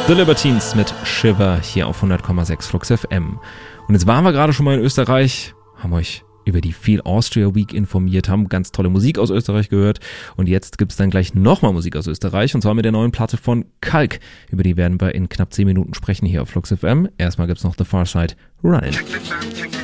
The Libertines mit Shiver hier auf 100,6 Flux FM. Und jetzt waren wir gerade schon mal in Österreich, haben euch über die Feel Austria Week informiert, haben ganz tolle Musik aus Österreich gehört und jetzt gibt's dann gleich nochmal Musik aus Österreich und zwar mit der neuen Platte von Kalk. Über die werden wir in knapp 10 Minuten sprechen hier auf Flux FM. Erstmal gibt's noch The Far Side Running.